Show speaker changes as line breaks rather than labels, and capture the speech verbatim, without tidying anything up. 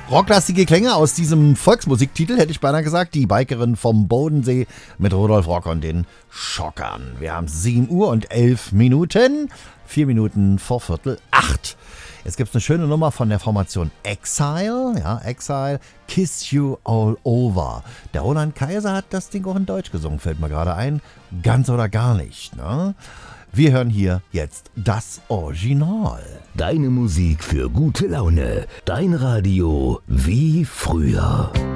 Rocklastige Klänge aus diesem Volksmusiktitel, hätte ich beinahe gesagt. Die Bikerin vom Bodensee mit Rudolf Rock und den Schockern. Wir haben sieben Uhr und elf Minuten. Vier Minuten vor Viertel acht. Jetzt gibt es eine schöne Nummer von der Formation Exile. Ja, Exile, Kiss You All Over. Der Roland Kaiser hat das Ding auch in Deutsch gesungen, fällt mir gerade ein. Ganz oder gar nicht, ne? Wir hören hier jetzt das Original.
Deine Musik für gute Laune. Dein Radio wie früher.